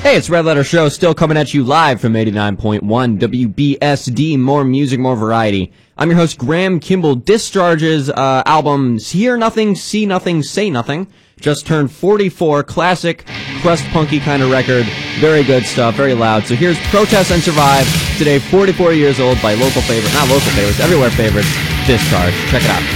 Hey, it's Red Letter Show, still coming at you live from 89.1 WBSD. More music, more variety. I'm your host, Graham Kimball. Discharge's album Hear Nothing, See Nothing, Say Nothing just turned 44. Classic, crust punky kind of record. Very good stuff, very loud. So here's Protest and Survive. Today, 44 years old by local favorites, not local favorites, everywhere favorites, Discharge. Check it out.